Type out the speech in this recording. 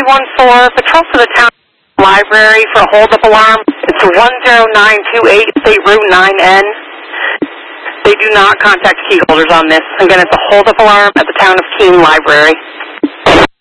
314, patrol for the town library for a hold-up alarm. It's 10928 State Route 9N. They do not contact key holders on this. Again, it's a hold-up alarm at the town of Keene Library.